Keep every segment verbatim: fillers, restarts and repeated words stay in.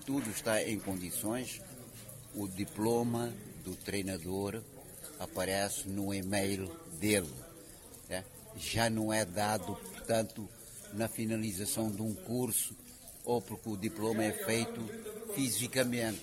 tudo está em condições, o diploma do treinador aparece no e-mail dele. Né? Já não é dado, portanto, na finalização de um curso ou porque o diploma é feito fisicamente.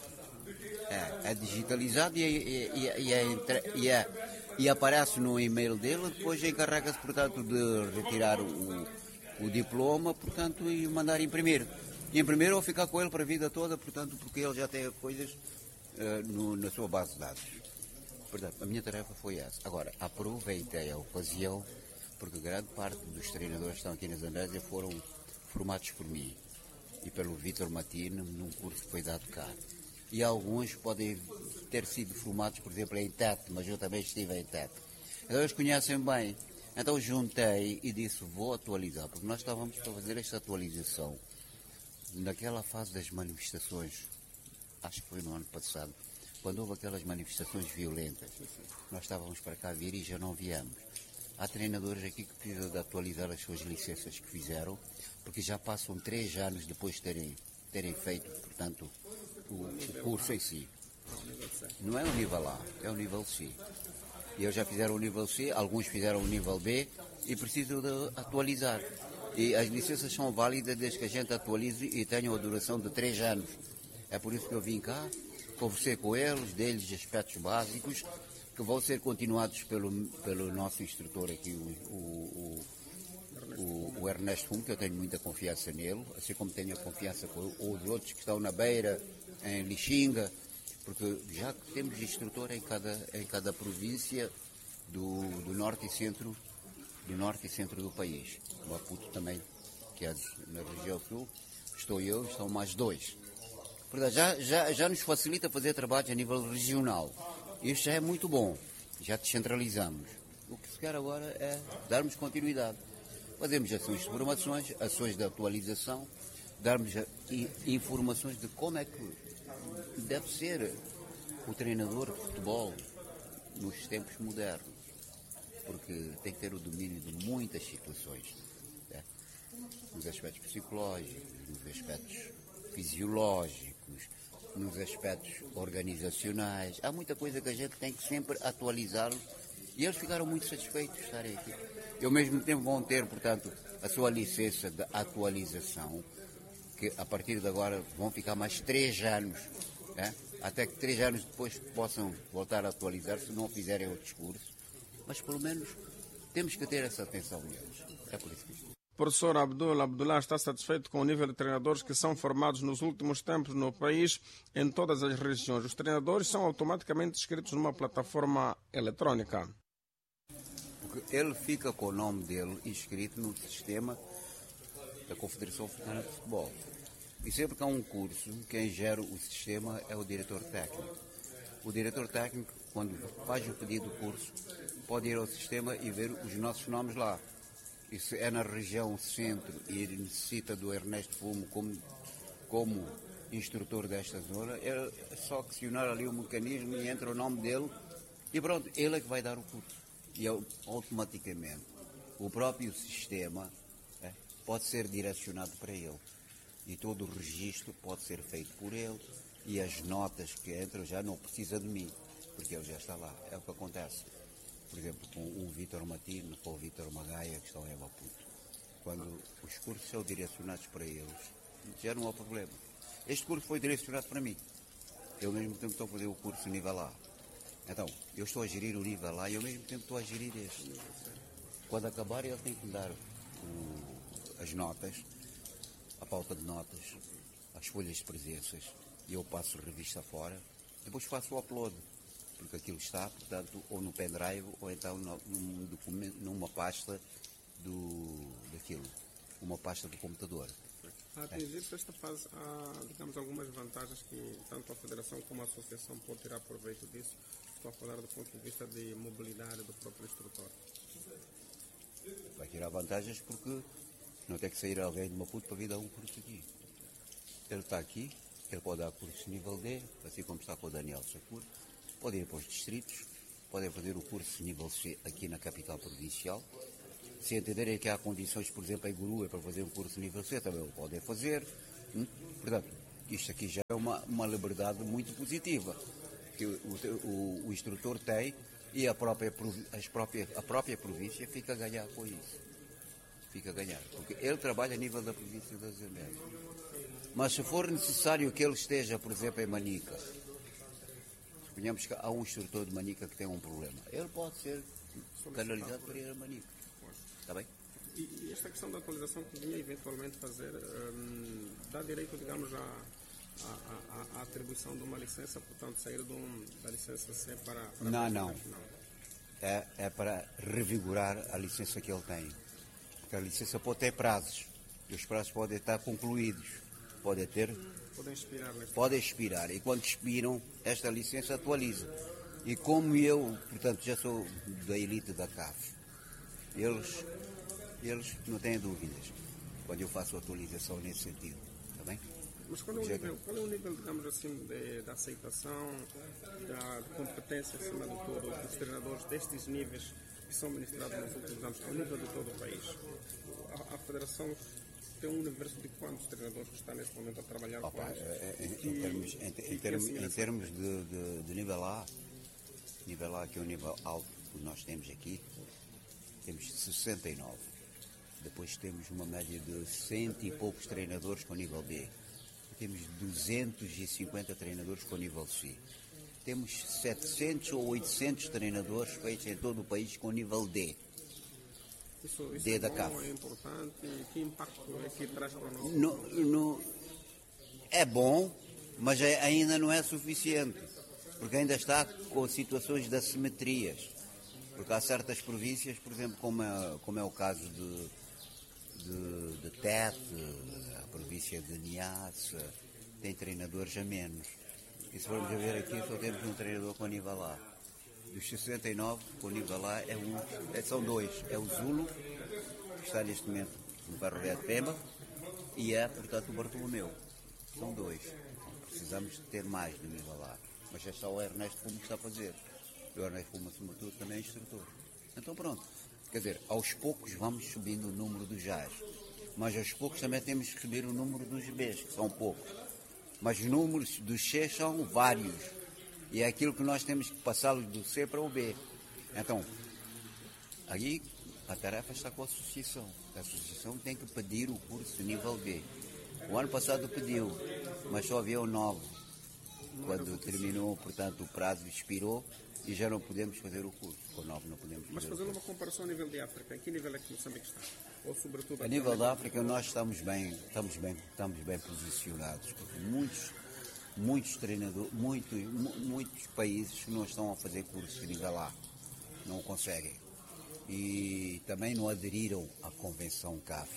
É, é digitalizado e, e, e, e, é entre, e, é, e aparece no e-mail dele, depois encarrega-se, portanto, de retirar o, o diploma, portanto, e mandar imprimir. E imprimir ou ficar com ele para a vida toda, portanto, porque ele já tem coisas uh, no, na sua base de dados. Portanto, a minha tarefa foi essa. Agora, aproveitei a ocasião, porque grande parte dos treinadores que estão aqui na Zambésia foram formados por mim e pelo Vítor Matino, num curso que foi dado cá. E alguns podem ter sido formados, por exemplo, em T E T, mas eu também estive em T E T. Então eles conhecem bem. Então juntei e disse, vou atualizar, porque nós estávamos para fazer esta atualização naquela fase das manifestações, acho que foi no ano passado, quando houve aquelas manifestações violentas. Nós estávamos para cá vir e já não viemos. Há treinadores aqui que precisam de atualizar as suas licenças que fizeram, porque já passam três anos depois de terem, terem feito, portanto, o, o curso em si. Não é o nível A, é o nível C. E eles já fizeram o nível C, alguns fizeram o nível B e precisam de atualizar. E as licenças são válidas desde que a gente atualize e tenham a duração de três anos. É por isso que eu vim cá, conversei com eles, deles aspectos básicos, que vão ser continuados pelo, pelo nosso instrutor aqui, o, o, o, o Ernesto Fumo, que eu tenho muita confiança nele, assim como tenho a confiança com os outros que estão na Beira, em Lixinga, porque já temos instrutor em cada, em cada província do, do norte e centro do norte e centro do país. O Maputo também, que é na região sul, estou eu, estão mais dois. Portanto, já, já, já nos facilita fazer trabalho a nível regional. Isto já é muito bom, já descentralizamos. O que se quer agora é darmos continuidade. Fazemos ações de formações, ações de atualização, darmos informações de como é que deve ser o treinador de futebol nos tempos modernos. Porque tem que ter o domínio de muitas situações. Né? Nos aspectos psicológicos, nos aspectos fisiológicos, nos aspectos organizacionais. Há muita coisa que a gente tem que sempre atualizá-los e eles ficaram muito satisfeitos de estarem aqui. E ao mesmo tempo vão ter, portanto, a sua licença de atualização, que a partir de agora vão ficar mais três anos, né? Até que três anos depois possam voltar a atualizar, se não fizerem outros cursos. Mas pelo menos temos que ter essa atenção neles. É por isso que... Professor Abdul Abdullah está satisfeito com o nível de treinadores que são formados nos últimos tempos no país, em todas as regiões. Os treinadores são automaticamente inscritos numa plataforma eletrônica. Porque ele fica com o nome dele inscrito no sistema da Confederação Africana de Futebol. E sempre que há um curso, quem gera o sistema é o diretor técnico. O diretor técnico, quando faz o pedido do curso, pode ir ao sistema e ver os nossos nomes lá. E se é na região centro e necessita do Ernesto Fumo como, como instrutor desta zona, é só acionar ali o mecanismo e entra o nome dele e pronto, ele é que vai dar o curso. E automaticamente o próprio sistema é, pode ser direcionado para ele. E todo o registro pode ser feito por ele e as notas que entram já não precisa de mim, porque ele já está lá. É o que acontece. Por exemplo, com o Vítor Matino, com o Vítor Magaia, que estão em Maputo. Quando os cursos são direcionados para eles, já não há problema. Este curso foi direcionado para mim. Eu ao mesmo tempo estou a fazer o curso nível A. Então, eu estou a gerir o nível A e ao mesmo tempo estou a gerir este. Quando acabar, ele tem que me dar o, as notas, a pauta de notas, as folhas de presenças, e eu passo revista fora, depois faço o upload. Porque aquilo está, portanto, ou no pendrive ou então num documento, numa pasta do, daquilo, uma pasta do computador. A atingir-se esta fase, há, digamos, algumas vantagens que tanto a Federação como a Associação pode tirar proveito disso. Estou a falar do ponto de vista de mobilidade do próprio instrutor. Vai tirar vantagens porque não tem que sair alguém de Maputo para vir dar um curso aqui. Ele está aqui, ele pode dar curso nível D, assim como está com o Daniel Sacur. Podem ir para os distritos, podem fazer o curso nível C aqui na capital provincial. Se entenderem que há condições, por exemplo, em Gurua para fazer um curso nível C, também o podem fazer. Hum? Portanto, isto aqui já é uma, uma liberdade muito positiva que o, o, o instrutor tem e a própria, as própria, a própria província fica a ganhar com isso. Fica a ganhar. Porque ele trabalha a nível da província das Zambésia. Mas se for necessário que ele esteja, por exemplo, em Manica, suponhamos que há um instrutor de Manica que tem um problema, ele pode ser canalizado para ir a Manica. Está bem? E, e esta questão da atualização que vinha eventualmente fazer, hum, dá direito, digamos, à, à, à, à atribuição de uma licença, portanto, sair de um, da licença C para... para não, não. É, é para revigorar a licença que ele tem. Porque a licença pode ter prazos. E os prazos podem estar concluídos. Podem ter... Podem expirar. Né? Podem expirar. E quando expiram, esta licença atualiza. E como eu, portanto, já sou da elite da C A F, eles... Eles não têm dúvidas quando eu faço a atualização nesse sentido, está bem? Mas qual é o nível, qual é o nível digamos assim, de, da aceitação, da competência, acima de tudo, dos treinadores destes níveis que são ministrados nos últimos anos, ao nível de todo o país? A, a Federação tem um universo de quantos treinadores que está nesse momento a trabalhar Opa, com eles? Em, em, em termos, em, em termos, em termos de, de, de nível A, nível A, que é o nível alto que nós temos aqui, temos sessenta e nove. Depois temos uma média de cento e poucos treinadores com nível B. Temos duzentos e cinquenta treinadores com nível C. Temos setecentos ou oitocentos treinadores feitos em todo o país com nível D. Isso, isso D é da bom, C A F. É importante. Que impacto é que traz para nós? No, no, é bom, mas é, ainda não é suficiente. Porque ainda está com situações de assimetrias. Porque há certas províncias, por exemplo, como é, como é o caso de... de, de Tete, a província de Niassa, tem treinadores a menos. E se formos a ver aqui, só temos um treinador com nível A. Dos sessenta e nove, com nível A, é um, é, são dois. É o Zulo, que está neste momento no Barroé de Pemba, e é, portanto, o Bartolomeu. São dois. Precisamos de ter mais no nível A. Mas é só o Ernesto Fumo que está a fazer. E o Ernesto Fumo, acima de tudo, também é instrutor. Então, pronto. Quer dizer, aos poucos vamos subindo o número dos A's, mas aos poucos também temos que subir o número dos B's, que são poucos. Mas os números dos C's são vários. E é aquilo que nós temos que passá-los do C para o B. Então, aí a tarefa está com a associação. A associação tem que pedir o curso de nível B. O ano passado pediu, mas só havia o nove. Quando terminou, portanto, o prazo expirou, e já não podemos fazer o curso. Com nove não podemos fazer. Mas fazendo uma comparação a nível de África, em que nível é que Moçambique está? Ou sobretudo a nível da África nós estamos bem, estamos bem, estamos bem posicionados, porque muitos, muitos treinadores, muito, muitos países não estão a fazer cursos de nível A, não conseguem. E também não aderiram à Convenção C A F.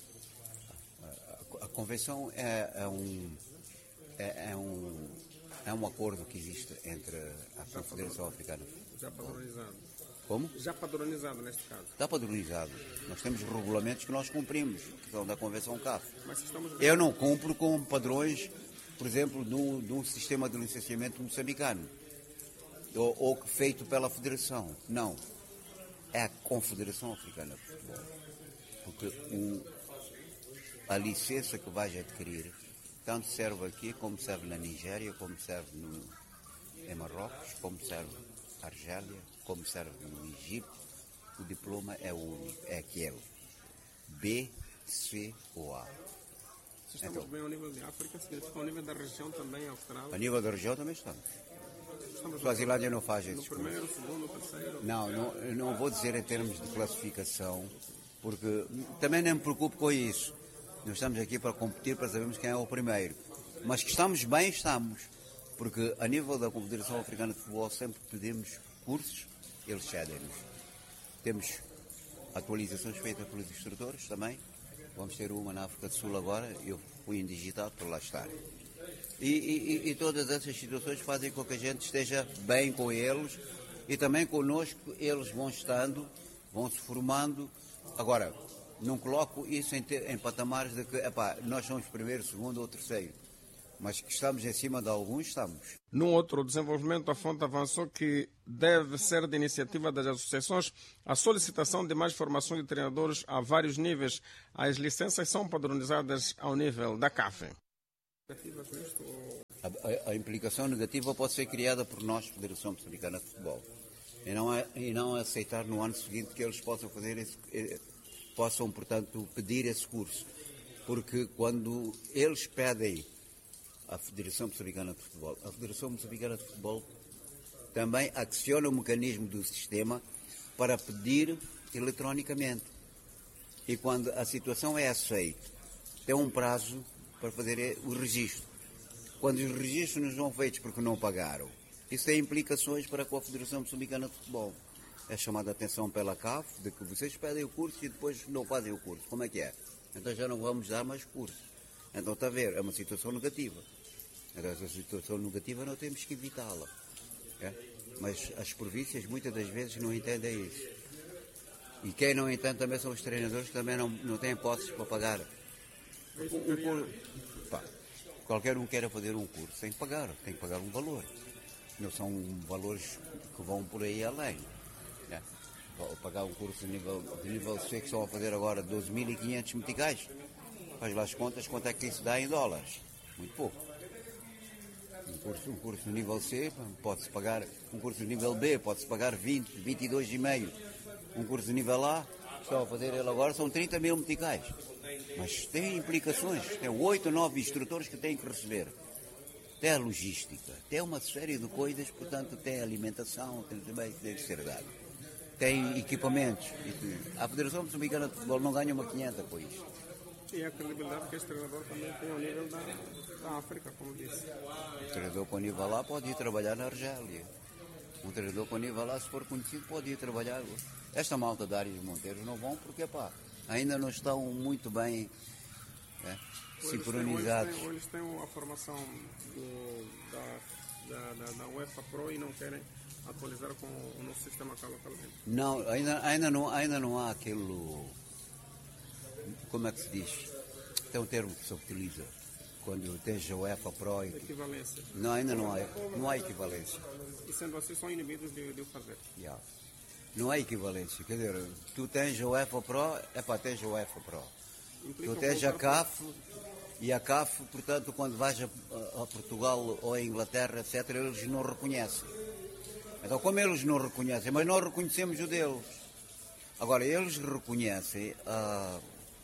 A, a, a Convenção é, é um é, é um É um acordo que existe entre a Confederação Africana. Já padronizado. Como? Já padronizado neste caso. Está padronizado. Nós temos regulamentos que nós cumprimos, que são da Convenção C A F. Mas estamos... Eu não cumpro com padrões, por exemplo, de um, de um sistema de licenciamento moçambicano, ou, ou feito pela Federação. Não. É a Confederação Africana de Futebol. Porque o, a licença que vais adquirir tanto serve aqui, como serve na Nigéria, como serve no, em Marrocos, como serve na Argélia, como serve no Egito. O diploma é o único, é aquele. B, C ou A. Se estamos então, bem ao nível de África, significa ao nível da região também, Austrália? A nível da região também estamos. estamos a Suazilândia não faz no esses primeiro, cursos. segundo, terceiro? Não, não, não vou dizer em termos de classificação, porque também nem me preocupo com isso. Nós estamos aqui para competir, para sabermos quem é o primeiro. Mas que estamos bem, estamos. Porque a nível da Confederação Africana de Futebol sempre pedimos cursos, eles cedem-nos. Temos atualizações feitas pelos instrutores também. Vamos ter uma na África do Sul agora, eu fui indigitado por lá estar. E, e, e todas essas situações fazem com que a gente esteja bem com eles e também connosco eles vão estando, vão se formando. Agora, não coloco isso em, ter, em patamares de que epá, nós somos primeiro, segundo ou terceiro, mas que estamos em cima de alguns, estamos. Num outro desenvolvimento, a fonte avançou que deve ser de iniciativa das associações a solicitação de mais formação de treinadores a vários níveis. As licenças são padronizadas ao nível da C A F. A, a, a implicação negativa pode ser criada por nós, Federação Moçambicana de Futebol, e não, é, e não aceitar no ano seguinte que eles possam fazer esse, possam, portanto, pedir esse curso. Porque quando eles pedem à Federação Moçambicana de Futebol, a Federação Moçambicana de Futebol também aciona o mecanismo do sistema para pedir eletronicamente. E quando a situação é aceita, tem um prazo para fazer o registro. Quando os registros não são feitos porque não pagaram, isso tem implicações para com a Federação Moçambicana de Futebol. É chamada a atenção pela C A F de que vocês pedem o curso e depois não fazem o curso. Como é que é? Então já não vamos dar mais curso. Então está a ver, é uma situação negativa. Então essa situação negativa não temos que evitá-la. É? Mas as províncias muitas das vezes não entendem isso. E quem não entende também são os treinadores que também não, não têm posses para pagar. Um, um, pá, qualquer um queira fazer um curso tem que pagar, tem que pagar um valor. Não são valores que vão por aí além. Né? Pagar um curso de nível, de nível C que estão a fazer agora doze mil e quinhentos meticais. Faz lá as contas, quanto é que isso dá em dólares? Muito pouco. Um curso, um curso de nível C pode-se pagar, um curso de nível B pode-se pagar vinte, vinte e dois e meio. Um curso de nível A, estão a fazer ele agora, são trinta mil meticais. Mas tem implicações, tem oito, nove instrutores que têm que receber. Tem a logística, tem uma série de coisas, portanto tem alimentação, tem também que tem que ser dado. Tem equipamentos. A Federação Moçambicana de Futebol não ganha uma quinhenta com isto. E a credibilidade que este treinador também tem ao nível da, da África, como disse. Um treinador com nível lá pode ir trabalhar na Argélia. Um treinador com nível lá, se for conhecido, pode ir trabalhar. Esta malta da Arias Monteiros não vão porque, pá, ainda não estão muito bem é, sincronizados. Ou eles, têm, ou eles têm a formação do, da, da, da, da UEFA Pro e não querem atualizar com o nosso sistema cá localmente. Não, ainda, ainda, não, ainda não há aquele... Como é que se diz? Tem um termo que se utiliza quando tens a UEFA Pro. E... Equivalência. Não, ainda não há, não há equivalência. E sendo assim, são inibidos de, de o fazer. Yeah. Não há equivalência. Quer dizer, tu tens a UEFA Pro, é para tens a UEFA Pro. Implica tu tens a C A F e a C A F, portanto, quando vais a, a Portugal ou a Inglaterra, etcétera, eles não reconhecem. Então, como eles não reconhecem, mas nós reconhecemos o deles. Agora, eles reconhecem a,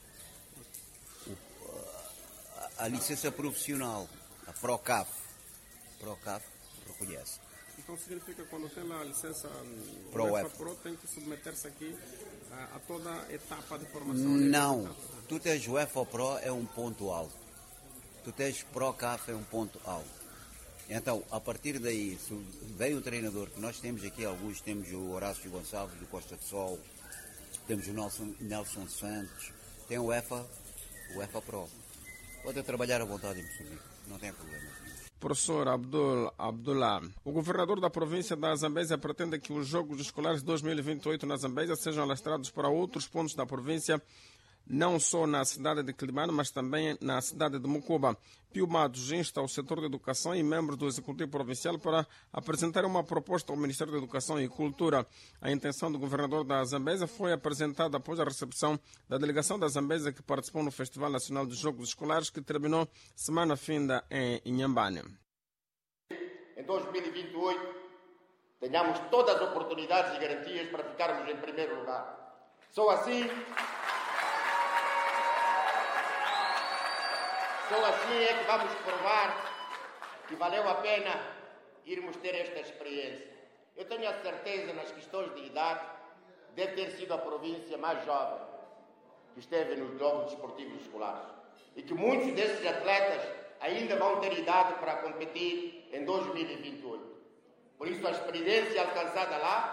a, a licença profissional, a ProCAF. ProCAF reconhece. Então significa que quando tem a licença Pro UEFA Pro, tem que submeter-se aqui a, a toda a etapa de formação? Não. Tu tens o UEFA Pro, é um ponto alto. Tu tens ProCAF, é um ponto alto. Então, a partir daí, se vem o treinador, que nós temos aqui alguns, temos o Horácio Gonçalves do Costa do Sol, temos o Nelson, Nelson Santos, tem o UEFA, o UEFA Pro. Pode trabalhar à vontade em Moçambique, não tem problema. Professor Abdul Abdullah, o governador da província da Zambésia pretende que os Jogos Escolares de dois mil e vinte e oito na Zambésia sejam alastrados para outros pontos da província, não só na cidade de Quelimane, mas também na cidade de Mucuba. Pio Matos insta o setor de educação e membros do Executivo Provincial para apresentar uma proposta ao Ministério da Educação e Cultura. A intenção do governador da Zambésia foi apresentada após a recepção da delegação da Zambésia que participou no Festival Nacional de Jogos Escolares, que terminou semana finda em Inhambane. Em dois mil e vinte e oito, tenhamos todas as oportunidades e garantias para ficarmos em primeiro lugar. Só assim... Só assim é que vamos provar que valeu a pena irmos ter esta experiência. Eu tenho a certeza, nas questões de idade, deve ter sido a província mais jovem que esteve nos Jogos Desportivos Escolares. E que muitos desses atletas ainda vão ter idade para competir em dois mil e vinte e oito. Por isso, a experiência alcançada lá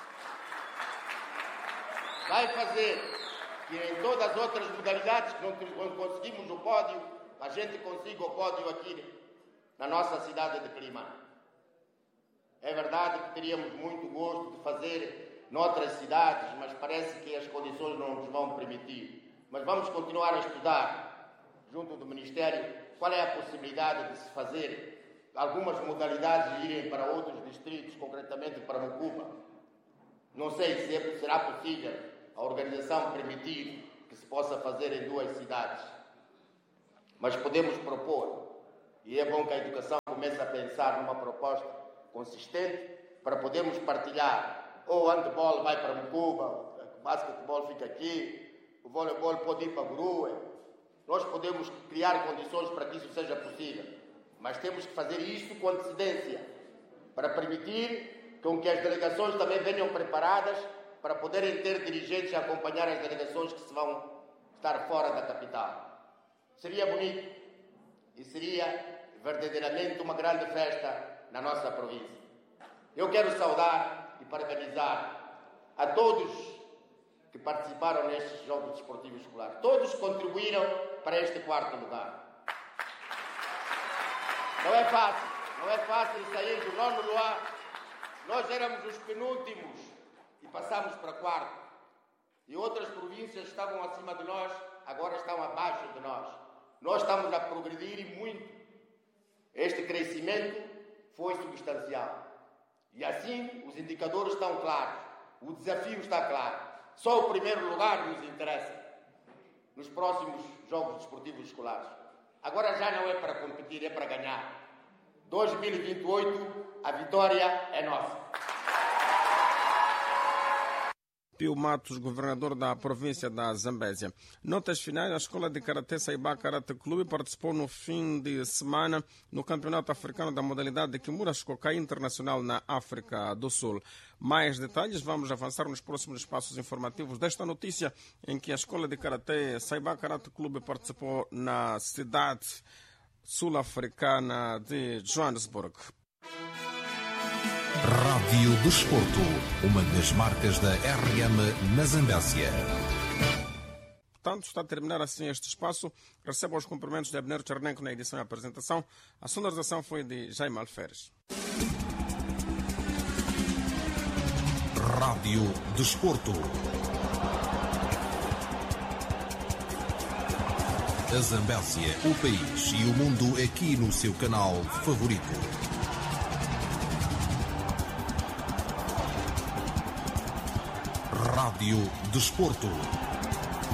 vai fazer que em todas as outras modalidades que não conseguimos o pódio, a gente consiga o pódio aqui na nossa cidade de Quelimane. É verdade que teríamos muito gosto de fazer noutras cidades, mas parece que as condições não nos vão permitir. Mas vamos continuar a estudar, junto do Ministério, qual é a possibilidade de se fazer algumas modalidades irem para outros distritos, concretamente para Mucuba. Não sei se será possível a organização permitir que se possa fazer em duas cidades. Mas podemos propor E é bom que a educação comece a pensar numa proposta consistente para podermos partilhar. Ou o handebol vai para Mucuba, o basquetebol fica aqui, o voleibol pode ir para Gurue. Nós podemos criar condições para que isso seja possível, mas temos que fazer isso com antecedência, para permitir com que as delegações também venham preparadas para poderem ter dirigentes a acompanhar as delegações que se vão estar fora da capital. Seria bonito e seria verdadeiramente uma grande festa na nossa província. Eu quero saudar e parabenizar a todos que participaram nestes Jogos Desportivos Escolares. Todos contribuíram para este quarto lugar. Não é fácil, não é fácil sair do nono lugar. Nós éramos os penúltimos e passámos para quarto. E outras províncias estavam acima de nós, agora estão abaixo de nós. Nós estamos a progredir e muito. Este crescimento foi substancial. E assim os indicadores estão claros. O desafio está claro. Só o primeiro lugar nos interessa nos próximos Jogos Desportivos Escolares. Agora já não é para competir, é para ganhar. dois mil e vinte e oito, a vitória é nossa. Pio Matos, governador da província da Zambésia. Notas finais, a Escola de Karatê Saibá Karate Clube participou no fim de semana no Campeonato Africano da modalidade de Kimura Shikokai Internacional na África do Sul. Mais detalhes, vamos avançar nos próximos espaços informativos desta notícia em que a Escola de Karatê Saibá Karate Clube participou na cidade sul-africana de Johannesburg. Rádio Desporto, uma das marcas da R M na Zambésia. Portanto, está a terminar assim este espaço. Receba os cumprimentos de Abner Chernenko na edição e apresentação. A sonorização foi de Jaime Alferes. Rádio Desporto. A Zambésia, o país e o mundo aqui no seu canal favorito. Rádio Desporto.